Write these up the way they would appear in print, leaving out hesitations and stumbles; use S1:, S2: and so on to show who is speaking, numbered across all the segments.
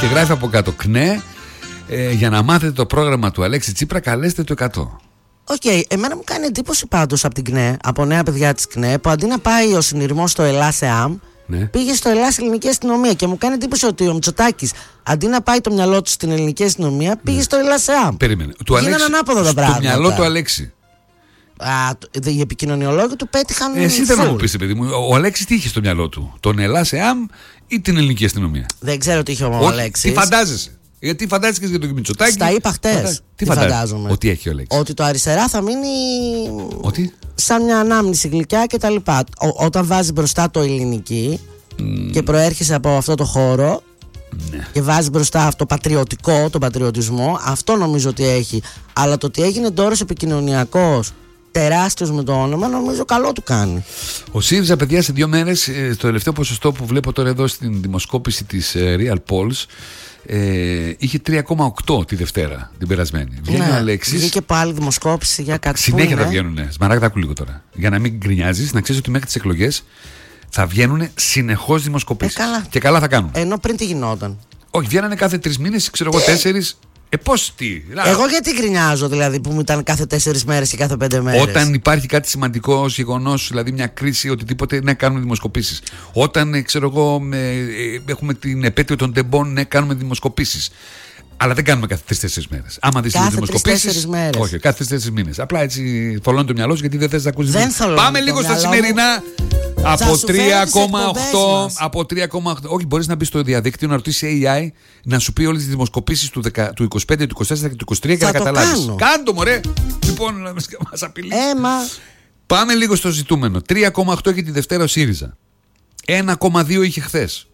S1: Και γράφει από κάτω ΚΝΕ. Για να μάθετε το πρόγραμμα του Αλέξη Τσίπρα, καλέστε το 100.
S2: Οκ, εμένα μου κάνει εντύπωση πάντως από την ΚΝΕ, από νέα παιδιά της ΚΝΕ, που αντί να πάει ο συνειρμός στο Ελλάς ΕΑΜ, πήγε στο Ελλάς Ελληνική Αστυνομία. Και μου κάνει εντύπωση ότι ο Μητσοτάκης, αντί να πάει το μυαλό του στην Ελληνική Αστυνομία, πήγε στο Ελλάς ΕΑΜ.
S1: Περίμενε.
S2: Γίνανε ανάποδα τα πράγματα.
S1: Το μυαλό του Αλέξη.
S2: Οι επικοινωνιολόγοι του πέτυχαν.
S1: Εσύ δεν μου πεις, παιδί μου, ο Αλέξης τι είχε στο μυαλό του, τον Ελλάς ΕΑΜ ή την Ελληνική Αστυνομία?
S2: Δεν ξέρω τι είχε ο Αλέξης.
S1: Τι φαντάζεσαι? Γιατί φαντάζεσαι για τον Μητσοτάκη?
S2: Στα είπα χτες.
S1: Τι φαντάζομαι? Ότι έχει ο Αλέξης.
S2: Ότι το αριστερά θα μείνει.
S1: Ότι?
S2: Σαν μια ανάμνηση γλυκιά κτλ. Όταν βάζει μπροστά το ελληνική και προέρχεσαι από αυτό το χώρο και βάζει μπροστά αυτό πατριωτικό, τον πατριωτισμό, αυτό νομίζω ότι έχει. Αλλά το ότι έγινε τώρα επικοινωνιακός τεράστιος με το όνομα, νομίζω καλό του κάνει.
S1: Ο ΣΥΡΙΖΑ, παιδιά, σε 2 μέρες, το τελευταίο ποσοστό που βλέπω τώρα εδώ στην δημοσκόπηση της Real Polls, είχε 3,8 τη Δευτέρα την περασμένη. Βγαίνει ο Αλέξης.
S2: Βγήκε πάλι δημοσκόπηση για κάτι.
S1: Συνέχεια θα βγαίνουνε. Σμαράγδα, άκου λίγο τώρα. Για να μην γκρινιάζεις, να ξέρεις ότι μέχρι τις εκλογές θα βγαίνουν συνεχώς δημοσκοπήσεις. Και καλά θα κάνουν.
S2: Ενώ πριν τι γινόταν?
S1: Όχι, βγαίνανε κάθε 3 μήνες, ξέρω εγώ 4. Πώς τι?
S2: Εγώ γιατί γκρινιάζω, δηλαδή, που μου ήταν κάθε 4 μέρες και κάθε 5 μέρες?
S1: Όταν υπάρχει κάτι σημαντικό ως γεγονός, δηλαδή μια κρίση, οτιδήποτε, ναι, κάνουμε δημοσκοπήσεις. Όταν, ξέρω εγώ, έχουμε την επέτειο των τεμπών, ναι, κάνουμε δημοσκοπήσεις. Αλλά δεν κάνουμε κάθε 3-4 μέρες. Άμα δεις τις δημοσκοπήσεις. Όχι, κάθε 3-4 μήνες. Απλά έτσι θολώνει το μυαλό σου γιατί δεν θες να ακούσεις. Πάμε λίγο στα σημερινά. Από 3,8. Από 3,8. Όχι, μπορείς να μπεις στο διαδίκτυο να ρωτήσεις AI να σου πει όλες τις δημοσκοπήσεις του 25, του 24 και του 23 και να καταλάβεις. Κάντο, μωρέ! Λοιπόν, μας απειλεί. Πάμε λίγο στο ζητούμενο. 3,8 είχε τη Δευτέρα ο ΣΥΡΙΖΑ. 1,2 είχε χθες.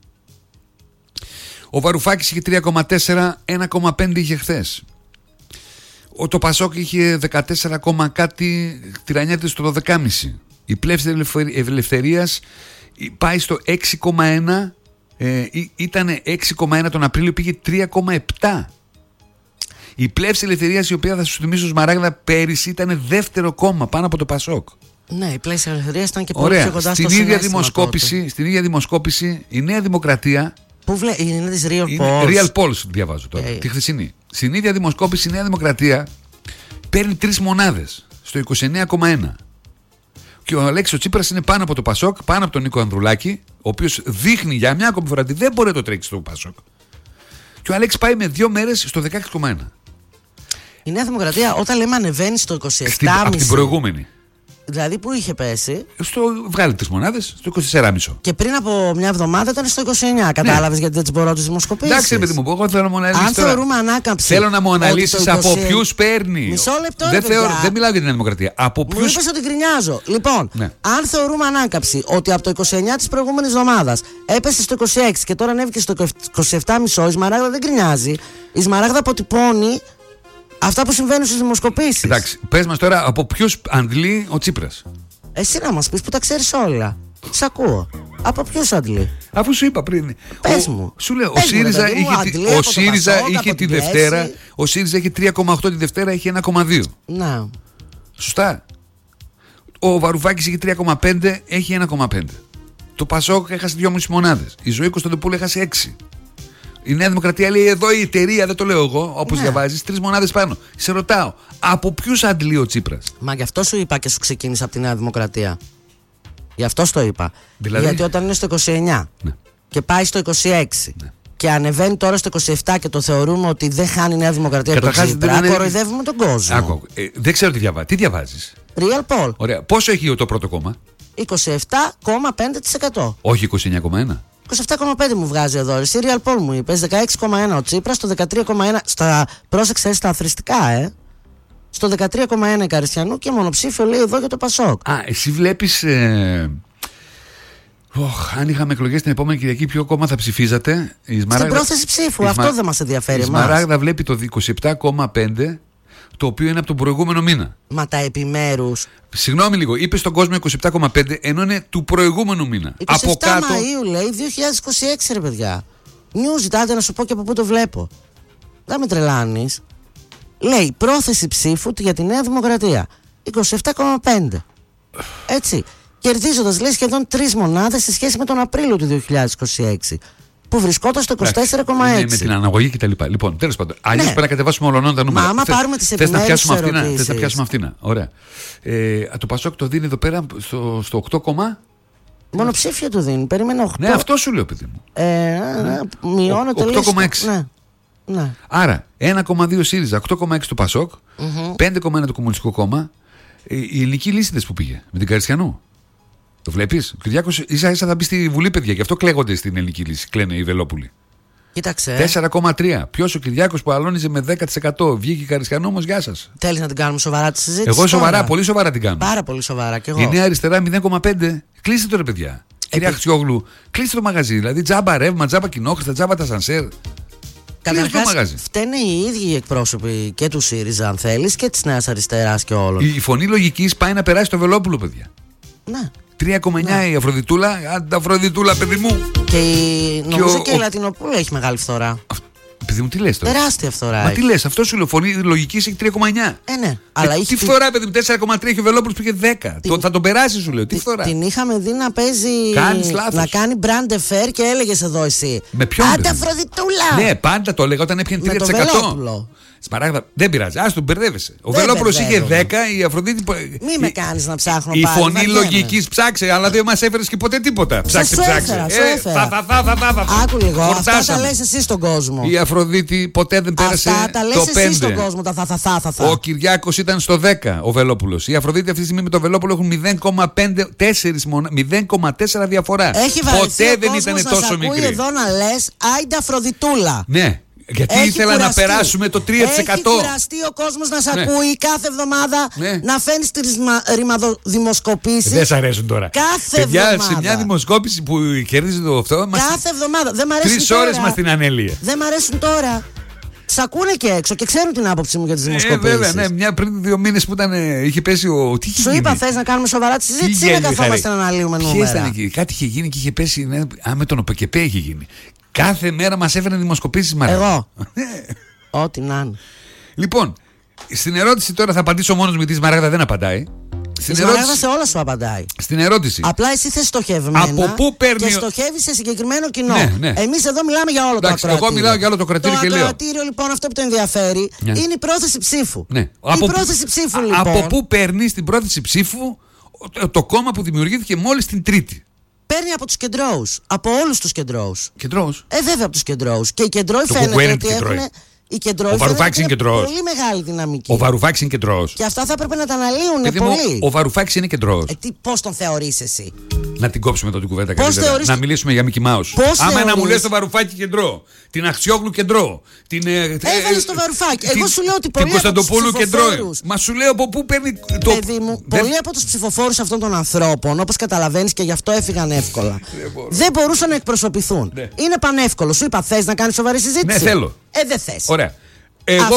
S1: Ο Βαρουφάκης είχε 3,4, 1,5 είχε χθες. Το Πασόκ είχε 14, κάτι, τυραννιέται στο 12,5. Η Πλεύση Ελευθερίας πάει στο 6,1, ήταν 6,1 τον Απρίλιο, πήγε 3,7. Η Πλεύση Ελευθερίας, η οποία θα σου θυμίσω Σμαράγδα πέρυσι ήταν δεύτερο κόμμα πάνω από το Πασόκ.
S2: Ναι, η Πλεύση Ελευθερίας ήταν και πολύ πιο κοντά στο συνέστημα.
S1: Στην ίδια δημοσκόπηση η Νέα Δημοκρατία.
S2: Πού είναι της Real Polls.
S1: Real Polls διαβάζω τώρα, τη χθεσινή. Στην ίδια δημοσκόπηση η Νέα Δημοκρατία παίρνει 3 μονάδες στο 29,1. Και ο Αλέξης ο Τσίπρας είναι πάνω από το Πασόκ, πάνω από τον Νίκο Ανδρουλάκη, ο οποίος δείχνει για μια ακόμη φορά ότι δεν μπορεί να το τρέξει στο Πασόκ. Και ο Αλέξης πάει με 2 μέρες στο 16,1.
S2: Η Νέα Δημοκρατία, όταν λέμε ανεβαίνει στο 27,5.
S1: Από την προηγούμενη.
S2: Δηλαδή που είχε πέσει?
S1: Βγάλει 3 μονάδες στο 24,5.
S2: Και πριν από μια εβδομάδα ήταν στο 29. Κατάλαβες γιατί δεν τις μπορώ να τις δημοσκοπήσεις?
S1: Εντάξει, παιδί μου, εγώ θέλω να μου αναλύσεις.
S2: Αν θεωρούμε ανάκαμψη.
S1: Θέλω να μου αναλύσεις από ποιους παίρνει.
S2: Μισό λεπτό.
S1: Δεν μιλάω για την Δημοκρατία. Από ποιους.
S2: Μου είπες ότι γκρινιάζω. Λοιπόν, αν θεωρούμε ανάκαμψη ότι από το 29 της προηγούμενης εβδομάδας έπεσε στο 26 και τώρα ανέβηκε στο 27,5, η Σμαράγδα δεν γκρινιάζει. Η Σμαράγδα αποτυπώνει αυτά που συμβαίνουν στις δημοσκοπήσεις.
S1: Εντάξει, πες μας τώρα από ποιους αντλεί ο Τσίπρας.
S2: Εσύ να μας πεις που τα ξέρεις όλα. Σ' ακούω. Από ποιους αντλεί?
S1: Αφού σου είπα πριν.
S2: Πες μου.
S1: Σου λέω, ο ΣΥΡΙΖΑ είχε τη Δευτέρα. Ο ΣΥΡΙΖΑ είχε 3,8 τη Δευτέρα, είχε 1,2.
S2: Να.
S1: Σωστά. Ο Βαρουφάκης είχε 3,5, έχει 1,5. Το Πασόκ έχασε 2,5 μονάδες. Η Ζωή Κωνσταντοπούλου έχασε 6. Η Νέα Δημοκρατία λέει εδώ η εταιρεία, δεν το λέω εγώ, όπως διαβάζεις, 3 μονάδες πάνω. Σε ρωτάω, από ποιους αντλεί ο Τσίπρας?
S2: Μα γι' αυτό σου είπα και σου ξεκίνησα από τη Νέα Δημοκρατία. Γι' αυτό το είπα. Δηλαδή? Γιατί όταν είναι στο 29 και πάει στο 26 και ανεβαίνει τώρα στο 27 και το θεωρούμε ότι δεν χάνει η Νέα Δημοκρατία από τον Τσίπρα, κοροϊδεύουμε τον κόσμο.
S1: Δεν ξέρω τι διαβάζεις. Τι διαβάζεις?
S2: Real Poll.
S1: Ωραία. Πόσο έχει το πρώτο κόμμα?
S2: 27,5%.
S1: Όχι 29,1%.
S2: 27,5 μου βγάζει εδώ. Η Real Poll μου είπε 16,1 ο Τσίπρας, στο 13,1 πρόσεξε στα αθροιστικά, στο 13,1 η Καριστιανού και μονοψήφιο λέει εδώ για το Πασόκ.
S1: Εσύ βλέπεις αν είχαμε εκλογές την επόμενη Κυριακή, ποιο κόμμα θα ψηφίζατε?
S2: Στην πρόθεση ψήφου, αυτό δεν μας ενδιαφέρει.
S1: Η Σμαράγδα βλέπει το 27,5, το οποίο είναι από τον προηγούμενο μήνα.
S2: Μα τα επιμέρους.
S1: Συγγνώμη λίγο, είπε στον κόσμο 27,5 ενώ είναι του προηγούμενου μήνα.
S2: 27 από κάτω... Μαΐου λέει 2026 ρε παιδιά. News, άντε να σου πω και από πού το βλέπω. Δεν με τρελάνεις. Λέει πρόθεση ψήφου για τη Νέα Δημοκρατία 27,5. Έτσι. Κερδίζοντας λέει σχεδόν 3 μονάδες σε σχέση με τον Απρίλιο του 2026. που βρισκόταν στο 24,6.
S1: Με την αναγωγή κτλ. Λοιπόν, τέλος πάντων. Αλλιώς πρέπει να κατεβάσουμε ολονών τα νούμερα.
S2: Μα άμα πάρουμε τις επιμέρους ερωτήσεις.
S1: Θες να πιάσουμε αυτήν. Ωραία. Το Πασόκ το δίνει εδώ πέρα στο 8,
S2: μονοψήφια του δίνει. Περίμενε 8.
S1: Ναι, αυτό σου λέω, παιδί μου.
S2: Μειώνεται λίγο.
S1: 8,6.
S2: Ναι.
S1: Άρα 1,2 ΣΥΡΙΖΑ, 8,6 το Πασόκ, 5,1 το Κομμουνιστικό Κόμμα. Η ελληνική λύση που πήγε με την Καριστιανού. Το βλέπεις. Ο Κυριάκος ίσα-ίσα θα μπει στη Βουλή, παιδιά. Γι' αυτό κλαίγονται στην ελληνική λύση. Κλαίνε οι Βελόπουλοι.
S2: Κοίταξε.
S1: 4,3. Ποιος ο Κυριάκος που αλώνιζε με 10%. Βγήκε η Καριστιανού όμως, γεια σας.
S2: Θέλεις να την κάνουμε σοβαρά τη συζήτηση?
S1: Εγώ σοβαρά, πολύ σοβαρά την κάνω.
S2: Πάρα πολύ σοβαρά κι εγώ.
S1: Η Νέα Αριστερά 0,5. Κλείστε το ρε παιδιά. Κυρία Χτιόγλου, κλείστε το μαγαζί. Δηλαδή τζάμπα ρεύμα, τζάμπα κοινόχρηστα, τζάμπα τα σανσέρ.
S2: Καταρχάς, φταίνε οι ίδιοι οι εκπρόσωποι και του ΣΥΡΙΖΑ, αν θέλεις, και της Νέας Αριστεράς και όλων.
S1: Η φωνή λογικής πάει να περάσει το Βελόπουλο, παιδιά.
S2: Ναι.
S1: 3,9 η Αφροδιτούλα. Άντα, Αφροδιτούλα, παιδί μου.
S2: Και νομίζω και η Λατινοπούλα έχει μεγάλη φθορά.
S1: Παιδί μου, τι λες τώρα?
S2: Τεράστια φθορά.
S1: Μα τι λες, αυτό σου λέω, φωνή λογικής έχει 3,9.
S2: Ναι. Αλλά
S1: τι φθορά, παιδί μου, 4,3 έχει ο Βελόπουλος που είχε 10. Θα τον περάσει, σου λέω. Τι φθορά.
S2: Την είχαμε δει να παίζει. Να κάνει brand affair και έλεγες εδώ εσύ.
S1: Με ποιον?
S2: Άντε, Αφροδιτούλα!
S1: Ναι, πάντα το έλεγα όταν έπιανε 3%. Σμαράγδα, δεν πειράζει. Άστο, μπερδεύεσαι. Ο Βελόπουλος είχε 10, η Αφροδίτη.
S2: Μη με κάνεις να ψάχνω
S1: η
S2: πάλι.
S1: Η φωνή λογικής ψάξε, αλλά δεν μας έφερες και ποτέ τίποτα. Ψάξε.
S2: Άκου λίγο. Αυτά τα λες εσύ στον κόσμο.
S1: Η Αφροδίτη ποτέ δεν πέρασε το 5.
S2: Αυτά τα λες εσύ στον κόσμο. Θα.
S1: Ο Κυριάκος ήταν στο 10, ο Βελόπουλος. Η Αφροδίτη αυτή τη στιγμή με τον Βελόπουλο έχουν 0,4 διαφορά.
S2: Ποτέ δεν ήταν τόσο μικρή. Ακούει εδώ να λες Άιντα Αφροδιτούλα.
S1: Ναι. Γιατί ήθελα να περάσουμε το 3%.
S2: Έχει κουραστεί ο κόσμος να σε ακούει κάθε εβδομάδα, να φαίνεις τις ρημαδοδημοσκοπήσεις.
S1: Δεν σ' αρέσουν τώρα.
S2: Κάθε εβδομάδα.
S1: Σε μια δημοσκόπηση που κερδίζει το αυτό.
S2: Κάθε εβδομάδα. Δεν μ' αρέσουν
S1: 3 ώρες μας την ανέλυε.
S2: Δεν μ' αρέσουν τώρα. Σ' ακούνε και έξω και ξέρουν την άποψή μου για τις δημοσκοπήσεις.
S1: Βέβαια, ναι, μια πριν 2 μήνες που είχε πέσει ο. Τι είχε
S2: Σου είπα, θες να κάνουμε σοβαρά τη συζήτηση ή να καθόμαστε να αναλύουμε νούμερα?
S1: Κάτι είχε γίνει και είχε πέσει. Με τον ΟΠΕΚΕΠΕ είχε γίνει. Κάθε μέρα μας έφεραν δημοσκοπήσεις, Μαρία.
S2: Εγώ. Ό,τι να είναι.
S1: Λοιπόν, στην ερώτηση τώρα θα απαντήσω μόνος μου, γιατί η Σμαράγδα δεν απαντάει.
S2: Η Σμαράγδα σε όλα σου απαντάει.
S1: Στην ερώτηση.
S2: Απλά εσύ θες στοχευμένα.
S1: Από πού παίρνει.
S2: Και στοχεύεις σε συγκεκριμένο κοινό.
S1: Ναι.
S2: Εμείς εδώ μιλάμε για όλο το ακροατήριο.
S1: Εγώ μιλάω για όλο το κρατήριο και λέω.
S2: Το ακροατήριο, λοιπόν, αυτό που το ενδιαφέρει είναι η πρόθεση ψήφου.
S1: Ναι.
S2: Η πρόθεση ψήφου, λοιπόν.
S1: Από πού παίρνει την πρόθεση ψήφου το κόμμα που δημιουργήθηκε μόλις την Τρίτη?
S2: Παίρνει από τους κεντρώους. Από όλους τους κεντρώους.
S1: Κεντρώους.
S2: Βέβαια από τους κεντρώους. Και οι κεντρώοι φαίνεται ότι έχουν. Ο
S1: Βαρουφάκης είναι κεντρώος.
S2: Πολύ μεγάλη δυναμική.
S1: Ο Βαρουφάκης είναι κεντρώος.
S2: Και αυτά θα έπρεπε να τα αναλύουν πολύ.
S1: Ο Βαρουφάκης είναι κεντρώος.
S2: Πώς τον θεωρείς εσύ?
S1: Να την κόψουμε εδώ την κουβέντα καλύτερα. Να μιλήσουμε για Μικι Μάους. Άμα να μου λες το Βαρουφάκη κεντρό, την Αξιόγλου κεντρό,
S2: έβαλες το Βαρουφάκη. Εγώ σου λέω ότι πολλοί
S1: από τους ψηφοφόρους. Μα σου λέω από πού παίρνει το.
S2: Παιδί μου, πολλοί από τους ψηφοφόρους αυτών των ανθρώπων, όπως καταλαβαίνεις και γι' αυτό έφυγαν εύκολα, δεν μπορούσαν να εκπροσωπηθούν. Είναι πανεύκολο. Σου είπα, θες να κάνεις σοβαρή συζήτηση?
S1: Ναι, θέλω.
S2: Δεν θες.
S1: Ωραία. Εγώ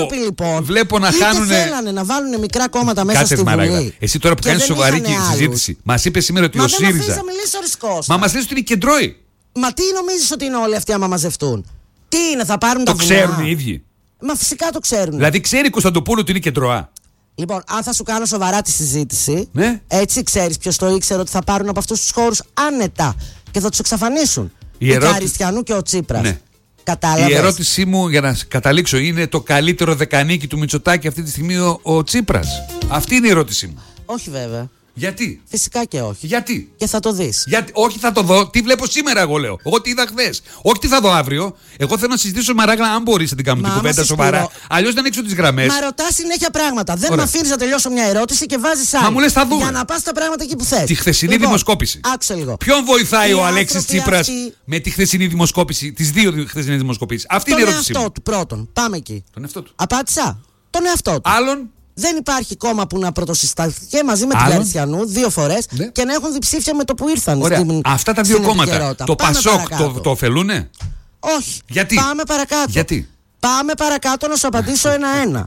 S1: βλέπω να χάνουν.
S2: Θέλανε να βάλουν μικρά κόμματα μέσα στη Βουλή.
S1: Εσύ τώρα που κάνεις σοβαρή συζήτηση, μας είπε σήμερα ότι ο ΣΥΡΙΖΑ. Μα μας λες ότι είναι κεντρώοι.
S2: Μα τι νομίζεις ότι είναι όλοι αυτοί άμα μαζευτούν? Τι είναι, θα πάρουν τα βουνά?
S1: Το ξέρουν οι ίδιοι.
S2: Μα φυσικά το ξέρουν.
S1: Δηλαδή ξέρει η Κωνσταντοπούλου ότι είναι κεντρώα.
S2: Λοιπόν, αν θα σου κάνω σοβαρά τη συζήτηση,
S1: ναι.
S2: Έτσι ξέρεις ποιος το ήξερε ότι θα πάρουν από αυτούς τους χώρους άνετα και θα τους εξαφανίσουν. Η Καριστιανού και ο Τσίπρας. Ναι. Κατάλαβες.
S1: Η ερώτησή μου για να καταλήξω είναι το καλύτερο δεκανίκι του Μητσοτάκη αυτή τη στιγμή ο Τσίπρας? Αυτή είναι η ερώτησή μου.
S2: Όχι βέβαια.
S1: Γιατί?
S2: Φυσικά και όχι.
S1: Γιατί?
S2: Και θα το δεις.
S1: Όχι, θα το δω. Τι βλέπω σήμερα, εγώ λέω. Εγώ τι είδα χθες. Όχι τι θα δω αύριο. Εγώ θέλω να συζητήσω, Μαράγκλα, αν μπορείς να την κάνουμε την κουβέντα σοβαρά. Αλλιώς δεν ανοίξω τις γραμμές.
S2: Μα ρωτάς συνέχεια πράγματα. Δεν με αφήνεις να τελειώσω μια ερώτηση και βάζεις άλλη.
S1: Μα μου λες θα δούμε.
S2: Για να πας τα πράγματα εκεί που θες.
S1: Τη χθεσινή δημοσκόπηση.
S2: Άκουσε λίγο.
S1: Ποιον βοηθάει ο Αλέξης Τσίπρας με τη χθεσινή δημοσκόπηση, τις 2 χθεσινές δημοσκοπήσεις? Αυτή είναι η ερώτησή μου.
S2: Τον εαυτό του πρώτον. Πάμε εκεί.
S1: Τον εαυτό του.
S2: Απάντησα. Τον εαυτό του.
S1: Άλλον.
S2: Δεν υπάρχει κόμμα που να πρωτοσυσταθεί μαζί με την Καριστιανού 2 φορές και να έχουν διψήφια με το που ήρθαν.
S1: Αυτά τα 2 κόμματα. Το Πασόκ το ωφελούνε?
S2: Όχι.
S1: Γιατί?
S2: Πάμε παρακάτω.
S1: Γιατί?
S2: Πάμε παρακάτω να σου απαντήσω 1-1.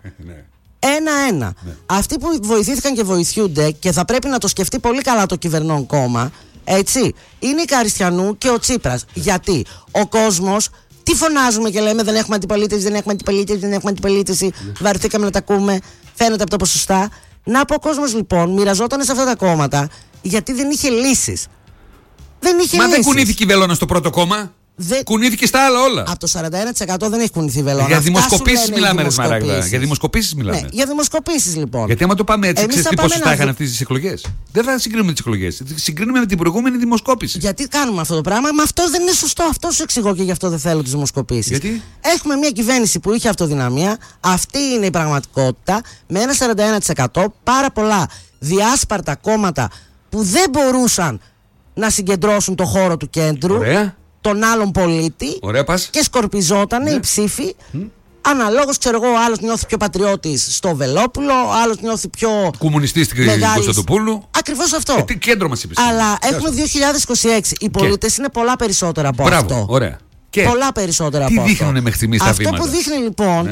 S2: 1-1. Αυτοί που βοηθήθηκαν και βοηθιούνται και θα πρέπει να το σκεφτεί πολύ καλά το κυβερνών κόμμα, έτσι, είναι η Καριστιανού και ο Τσίπρας. Γιατί ο κόσμος. Τι φωνάζουμε και λέμε δεν έχουμε αντιπολίτευση, δεν έχουμε αντιπολίτευση, δεν έχουμε αντιπολίτευση. Βαρεθήκαμε να τα ακούμε. Φαίνεται από τα ποσοστά. Να πω ο κόσμος λοιπόν μοιραζόταν σε αυτά τα κόμματα γιατί δεν είχε λύσεις. Δεν είχε λύσεις.
S1: Δεν κουνήθηκε η βελόνα στο πρώτο κόμμα. Κουνήθηκε στα άλλα όλα.
S2: Από το 41% δεν έχει κουνηθεί η βελόνα.
S1: Για δημοσκοπήσεις μιλάμε, ρε Σμαράγδα. Για δημοσκοπήσεις μιλάμε.
S2: Ναι, για δημοσκοπήσεις λοιπόν.
S1: Γιατί άμα το πάμε έτσι, ξέρεις τι ποσοστά είχαν αυτές τις εκλογές. Δεν θα συγκρίνουμε τις εκλογές. Συγκρίνουμε με την προηγούμενη δημοσκόπηση.
S2: Γιατί κάνουμε αυτό το πράγμα, μα αυτό δεν είναι σωστό. Αυτό σου εξηγώ και γι' αυτό δεν θέλω τις δημοσκοπήσεις.
S1: Γιατί?
S2: Έχουμε μια κυβέρνηση που είχε αυτοδυναμία. Αυτή είναι η πραγματικότητα. Με ένα 41%, πάρα πολλά διάσπαρτα κόμματα που δεν μπορούσαν να συγκεντρώσουν το χώρο του κέντρου.
S1: Ωραία.
S2: Τον άλλον πολίτη.
S1: Ωραία, πας.
S2: Και σκορπιζότανε οι ψήφοι. Αναλόγως, ξέρω εγώ, ο άλλος νιώθει πιο πατριώτης στο Βελόπουλο, ο άλλος νιώθει πιο
S1: κομμουνιστής στην Κωνσταντοπούλου.
S2: Ακριβώς αυτό.
S1: Τι κέντρο μας είπες.
S2: Αλλά έχουμε 2026. Οι πολίτες είναι πολλά περισσότερα από αυτό.
S1: Ωραία.
S2: Και πολλά περισσότερα από αυτό.
S1: Τι δείχνουν μέχρι στιγμής τα βήματα.
S2: Αυτό που δείχνει λοιπόν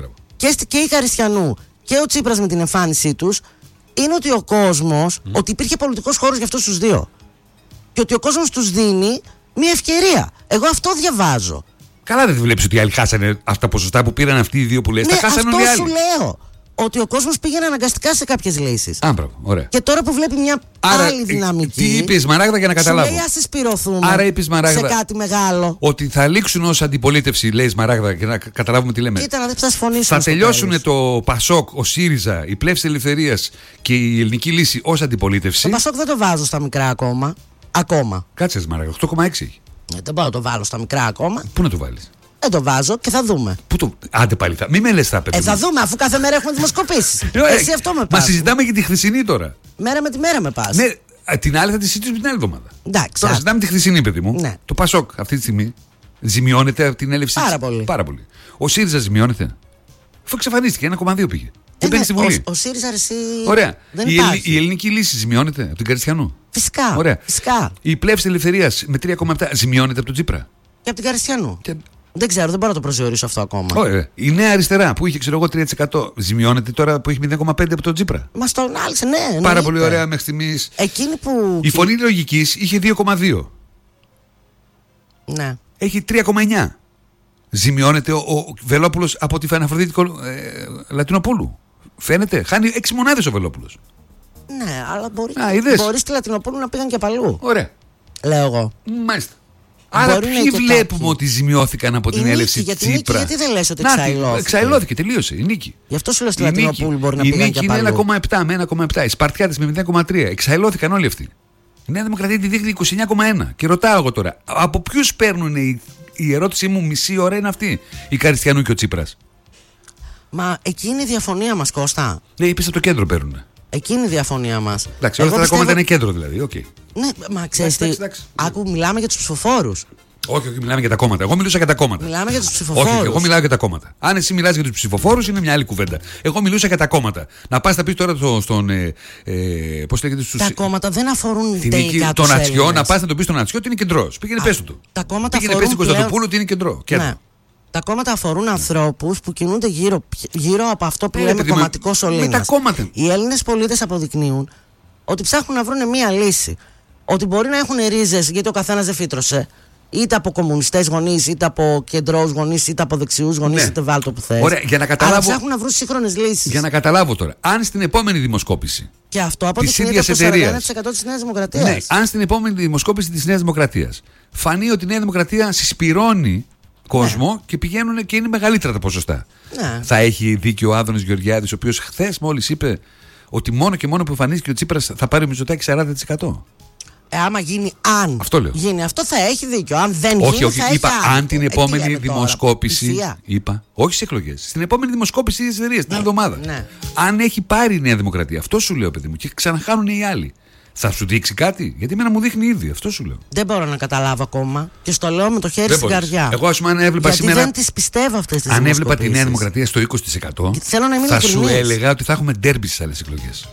S2: και η Καριστιανού και ο Τσίπρας με την εμφάνισή τους είναι ότι ο κόσμος, ότι υπήρχε πολιτικός χώρος για αυτούς τους δύο. Και ότι ο κόσμος τους δίνει μια ευκαιρία. Εγώ αυτό διαβάζω.
S1: Καλά, δεν βλέπεις ότι οι άλλοι χάσανε αυτά τα ποσοστά που πήραν αυτοί οι δύο που λες.
S2: Ναι,
S1: τα χάσανε
S2: αυτό
S1: όλοι οι άλλοι.
S2: σου λέω. Ότι ο κόσμος πήγαινε αναγκαστικά σε κάποιες λύσεις.
S1: Ωραία.
S2: Και τώρα που βλέπει μια άλλη δυναμική.
S1: Τι είπε η Σμαράγδα για να καταλάβω.
S2: Σου λέει ας συσπηρωθούμε
S1: σε
S2: κάτι μεγάλο.
S1: Ότι θα λήξουν ως αντιπολίτευση, λέει η Σμαράγδα, για να καταλάβουμε τι λέμε.
S2: Κοίτα να δεις που θα συμφωνήσουν.
S1: Θα τελειώσουν το Πασόκ, ο ΣΥΡΙΖΑ, η Πλεύση Ελευθερίας και η Ελληνική Λύση ως αντιπολίτευση.
S2: Το Πασόκ δεν το βάζω στα μικρά ακόμα.
S1: Κάτσε, Σμαράγδα, 8,6 έχει.
S2: Δεν πάω να το βάλω στα μικρά ακόμα.
S1: Πού να το βάλεις?
S2: Το βάζω και θα δούμε.
S1: Άντε πάλι θα. Μη με λες τα παιδιά.
S2: Θα δούμε, αφού κάθε μέρα έχουμε δημοσκοπήσεις. Εσύ αυτό με πας.
S1: Μα συζητάμε για τη χθεσινή τώρα.
S2: Μέρα με τη μέρα με πας.
S1: Ναι, την άλλη θα τη συζητήσουμε την άλλη εβδομάδα.
S2: Εντάξει.
S1: Τώρα συζητάμε τη χθεσινή, παιδί μου.
S2: Ναι.
S1: Το Πασόκ αυτή τη στιγμή ζημιώνεται από την έλευση.
S2: Πάρα πολύ.
S1: Ο ΣΥΡΙΖΑ ζημιώνεται. Αφού εξαφανίστηκε, 1,2 πήγε. Δεν μπαίνει στη Βουλή.
S2: Ο ΣΥΡΙΖΑ αρεσί.
S1: Ωραία.
S2: Δεν
S1: η Ελληνική Λύση ζημιώνεται από την Καριστιανού.
S2: Φυσικά.
S1: Ωραία.
S2: Φυσικά.
S1: Η Πλεύση Ελευθερίας με 3,7 ζημιώνεται από τον Τσίπρα.
S2: Και από την Καριστιανού. Δεν ξέρω, δεν μπορώ να το προσδιορίσω αυτό ακόμα.
S1: Ωραία. Η Νέα Αριστερά που είχε, ξέρω εγώ, 3% ζημιώνεται τώρα που έχει 0,5 από τον Τσίπρα.
S2: Μα τον άλυσε, ναι.
S1: Πάρα πολύ ωραία μέχρι στιγμής.
S2: Εκείνη που.
S1: Η Φωνή Λογικής είχε 2,2.
S2: Ναι.
S1: Έχει 3,9. Ζημιώνεται ο Βελόπουλος από τη Φαναφροδίτη Λατινοπούλου. Φαίνεται. Χάνει 6 μονάδες ο Βελόπουλος.
S2: Ναι, αλλά μπορεί στη Λατινοπούλου να πήγαν και παλού.
S1: Ωραία.
S2: Λέω εγώ.
S1: Μάλιστα. Άρα ποιοι βλέπουμε ότι ζημιώθηκαν από την έλευση Τσίπρα.
S2: Γιατί δεν λες ότι εξαϊλώθηκε.
S1: Εξαϊλώθηκε, τελείωσε η νίκη.
S2: Γι' αυτό σου λέω στη Λατινοπούλου μπορεί να πήγαν και παλού.
S1: Η νίκη είναι 1,7 με 1,7. Οι Σπαρτιάτες με 0,3. Εξαϊλώθηκαν όλοι αυτοί. Η Νέα Δημοκρατία τη δείχνει 29,1. Και ρωτάω εγώ τώρα, από ποιους παίρνουν η ερώτησή μου μισή ώρα είναι αυτή, η Καριστιανού και ο Τσίπρας.
S2: Μα εκεί είναι η διαφωνία μας, Κώστα.
S1: Ναι, είπες από το κέντρο παίρνουν.
S2: Εκεί είναι η διαφωνία μας.
S1: Εντάξει, όλα αυτά τα κόμματα είναι κέντρο δηλαδή. Okay.
S2: Ναι, μα ξέρεις τι. Άκου, μιλάμε για τους ψηφοφόρους.
S1: Όχι, μιλάμε για τα κόμματα. Εγώ μιλούσα για τα κόμματα.
S2: Μιλάμε για τους ψηφοφόρους.
S1: Όχι, εγώ μιλάω για τα κόμματα. Αν εσύ μιλάς για τους ψηφοφόρους, είναι μια άλλη κουβέντα. Εγώ μιλούσα για τα κόμματα. Να πας να πεις τώρα στον. Πώς λέγεται στους.
S2: Τα κόμματα δεν αφορούν τελικά
S1: τον Ατσιό, να πας να το πεις στον Ατσιό ότι είναι κεντρός. Πήγαινε πες του.
S2: Τα κόμματα
S1: πήγαινε πες στην Κωνσταντοπούλου ότι είναι κεντρό.
S2: Ναι. Τα κόμματα αφορούν ανθρώπους που κινούνται γύρω από αυτό που λέμε κομματικό σωλήνας. Οι Έλληνες πολίτες αποδεικνύουν ότι ψάχνουν να βρουν μία λύση. Ότι μπορεί να έχουν ρίζες γιατί ο καθένας δεν φύτρωσε. Είτε από κομμουνιστές γονείς, είτε από κεντρώους γονείς, είτε από δεξιούς γονείς, είτε βάλτο που θες.
S1: Ωραία, για να καταλάβω.
S2: Αλλά ψάχνουν να βρουν σύγχρονες λύσεις.
S1: Για να καταλάβω τώρα, αν στην επόμενη δημοσκόπηση.
S2: Και αυτό αποδεικνύεται από το 41% της Νέας Δημοκρατίας.
S1: Ναι, αν στην επόμενη δημοσκόπηση της Νέας Δημοκρατίας φανεί ότι η Νέα Δημοκρατία συσπηρώνει κόσμο και πηγαίνουν και είναι μεγαλύτερα τα ποσοστά. Ναι. Θα έχει δίκιο ο Άδωνης Γεωργιάδης, ο οποίος χθες μόλις είπε ότι μόνο και μόνο που εμφανίστηκε ο Τσίπρας θα πάρει ο Μητσοτάκης 40%.
S2: Άμα γίνει, αν
S1: αυτό λέω.
S2: Γίνει αυτό, θα έχει δίκιο. Αν δεν γίνει,
S1: όχι,
S2: θα
S1: είπα
S2: έχει
S1: αν την επόμενη δημοσκόπηση. Είπα, όχι στις εκλογές. Στην επόμενη δημοσκόπηση της εταιρείας, την εβδομάδα. Ναι. Αν έχει πάρει η Νέα Δημοκρατία, αυτό σου λέω, παιδί μου, και ξαναχάνουν οι άλλοι. Θα σου δείξει κάτι, γιατί εμένα μου δείχνει ήδη, αυτό σου λέω.
S2: Δεν μπορώ να καταλάβω ακόμα και στο λέω με το χέρι στην καρδιά.
S1: Εγώ, ας πούμε, αν έβλεπα
S2: γιατί
S1: σήμερα.
S2: Δεν τις πιστεύω αυτές τις
S1: αν έβλεπα τη Νέα Δημοκρατία στο 20%, θα σου έλεγα ότι θα έχουμε ντέρμπι στις άλλες εκλογές.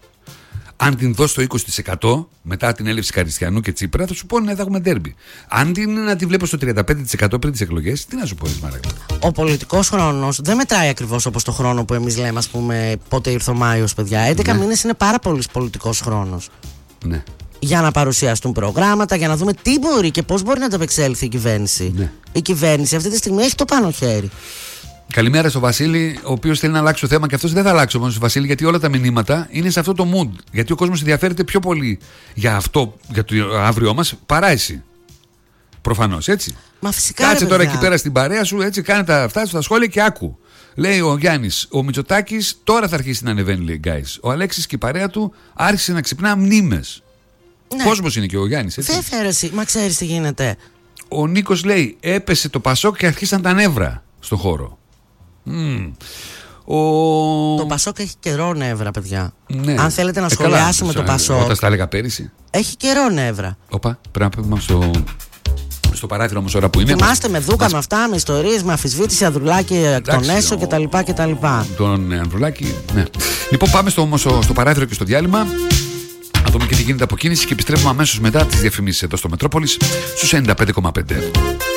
S1: Αν την δω στο 20% μετά την έλευση Καριστιανού και Τσίπρα, θα σου πω ναι, θα έχουμε ντέρμπι. Αν να τη βλέπω στο 35% πριν τις εκλογές, τι να σου πω, Μαράγκα.
S2: Ο πολιτικός χρόνος δεν μετράει ακριβώς όπως το χρόνο που εμείς λέμε, ας πούμε, πότε ήρθε ο Μάιος, παιδιά. 11 μήνες είναι πάρα πολύ πολιτικός χρόνος.
S1: Ναι.
S2: Για να παρουσιαστούν προγράμματα, για να δούμε τι μπορεί και πώς μπορεί να ανταπεξέλθει η κυβέρνηση. Ναι. Η κυβέρνηση αυτή τη στιγμή έχει το πάνω χέρι.
S1: Καλημέρα στο Βασίλη, ο οποίος θέλει να αλλάξει το θέμα και αυτός δεν θα αλλάξει όμως, Βασίλη, γιατί όλα τα μηνύματα είναι σε αυτό το mood. Γιατί ο κόσμος ενδιαφέρεται πιο πολύ για αυτό, για το αύριό μας, παρά εσύ. Προφανώς, έτσι.
S2: Μα φυσικά.
S1: Κάτσε τώρα εκεί πέρα στην παρέα σου, έτσι, κάνε τα αυτά στα σχόλια και άκου. Λέει ο Γιάννης, ο Μητσοτάκης τώρα θα αρχίσει να ανεβαίνει, λέει, guys. Ο Αλέξης και η παρέα του άρχισε να ξυπνά μνήμες.
S2: Ναι.
S1: Κόσμος είναι και ο Γιάννης, έτσι.
S2: Βέβαια, εσύ, μα ξέρεις τι γίνεται.
S1: Ο Νίκος λέει, έπεσε το Πασόκ και αρχίσαν τα νεύρα στο χώρο.
S2: Το Πασόκ έχει καιρό νεύρα, παιδιά.
S1: Ναι.
S2: Αν θέλετε να σχολιάσουμε το Πασόκ.
S1: Όταν τα έλεγα πέρυσι.
S2: Έχει καιρό νεύρα.
S1: Όπα, πρέπει να πούμε στο παράθυρο όμως ώρα που είναι.
S2: Θυμάστε με δούκα με αυτά, με ιστορίες, με αμφισβήτηση Ανδρουλάκη εκ των έσω κτλ.
S1: Τον Ανδρουλάκη, ναι. Λοιπόν, πάμε στο παράθυρο και στο διάλειμμα. Να δούμε και τι γίνεται από κίνηση και επιστρέφουμε αμέσως μετά τις διαφημίσεις εδώ στο Μετρόπολης στους 95,5.